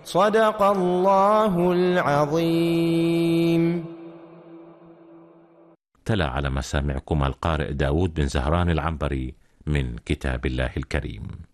صدق الله العظيم. تلا على مسامعكم القارئ داود بن زهران العنبري من كتاب الله الكريم.